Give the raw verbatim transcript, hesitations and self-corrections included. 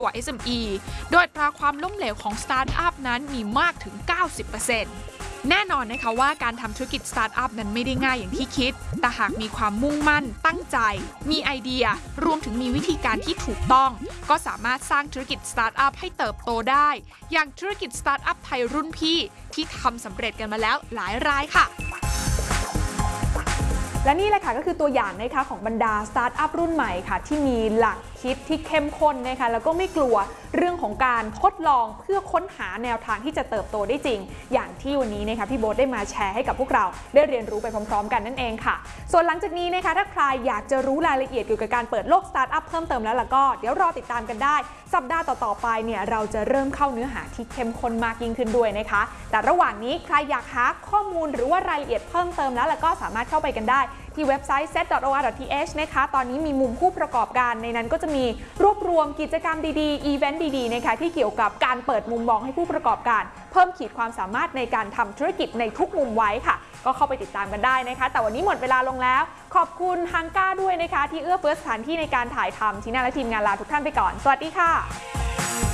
กว่า เอส เอ็ม อี โดยอัตราความล้มเหลวของสตาร์ทอัพนั้นมีมากถึง เก้าสิบเปอร์เซ็นต์ แน่นอนนะคะว่าการทำธุรกิจสตาร์ทอัพนั้นไม่ได้ง่ายอย่างที่คิดแต่หากมีความมุ่งมั่นตั้งใจมีไอเดียรวมถึงมีวิธีการที่ถูกต้องก็สามารถสร้างธุรกิจสตาร์ทอัพให้เติบโตได้อย่างธุรกิจสตาร์ทอัพไทยรุ่นพี่ที่ทำสำเร็จกันมาแล้วหลายรายค่ะและนี่แหละค่ะก็คือตัวอย่างนะคะของบรรดาสตาร์ทอัพรุ่นใหม่ค่ะที่มีหลักคิดที่เข้มข้นนะคะแล้วก็ไม่กลัวเรื่องของการทดลองเพื่อค้นหาแนวทางที่จะเติบโตได้จริงอย่างที่วันนี้นะคะพี่โบ๊ทได้มาแชร์ให้กับพวกเราได้เรียนรู้ไปพร้อมๆกันนั่นเองค่ะส่วนหลังจากนี้นะคะถ้าใครอยากจะรู้รายละเอียดเกี่ยวกับการเปิดโลกสตาร์ทอัพเพิ่มเติมแล้วล่ะก็เดี๋ยวรอติดตามกันได้สัปดาห์ต่อๆไปเนี่ยเราจะเริ่มเข้าเนื้อหาที่เข้มข้นมากยิ่งขึ้นด้วยนะคะแต่ระหว่างนี้ใครอยากหาข้อมูลหรือว่ารายละเอียดเพิ่มเติมแล้วล่ะก็สามารถเข้าไปกันได้ที่เว็บไซต์ เซ็ต ดอท โอ อาร์ ดอท ที เอช นะคะตอนนี้มีมุมผู้ประกอบการในนั้นก็จะมีรวบรวมกิจกรรมดีๆอีเวนต์ดีๆนะคะที่เกี่ยวกับการเปิดมุมมองให้ผู้ประกอบการเพิ่มขีดความสามารถในการทำธุรกิจในทุกมุมไว้ค่ะก็เข้าไปติดตามกันได้นะคะแต่วันนี้หมดเวลาลงแล้วขอบคุณฮังก้าด้วยนะคะที่เอื้อเฟื้อสถานที่ในการถ่ายทำทีน่าและทีมงานลาทุกท่านไปก่อนสวัสดีค่ะ